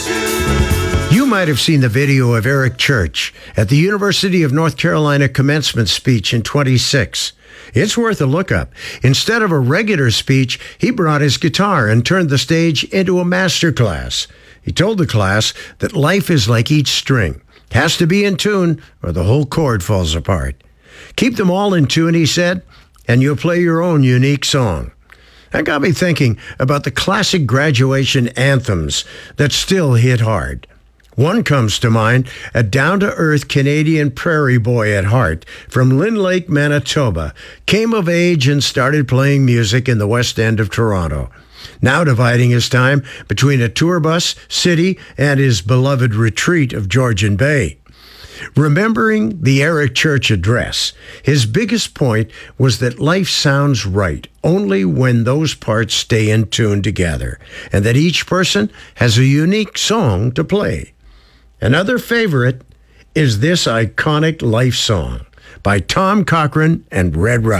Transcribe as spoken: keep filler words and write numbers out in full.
You might have seen the video of Eric Church at the University of North Carolina commencement speech in twenty-six. It's worth a look up. Instead of a regular speech, he brought his guitar and turned the stage into a master class. He told the class that life is like each string. Has to be in tune or the whole chord falls apart. Keep them all in tune, he said, and you'll play your own unique song. That got me thinking about the classic graduation anthems that still hit hard. One comes to mind, a down-to-earth Canadian prairie boy at heart from Lynn Lake, Manitoba, came of age and started playing music in the West End of Toronto. Now dividing his time between a tour bus, city, and his beloved retreat of Georgian Bay. Remembering the Eric Church address, his biggest point was that life sounds right only when those parts stay in tune together, and that each person has a unique song to play. Another favorite is this iconic life song by Tom Cochrane and Red Rocket.